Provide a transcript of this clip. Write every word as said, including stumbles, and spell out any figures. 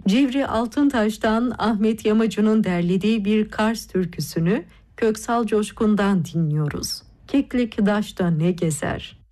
Cevri Altıntaş'tan Ahmet Yamacı'nın derlediği bir Kars türküsünü Köksal Coşkun'dan dinliyoruz. Keklik daşta ne gezer?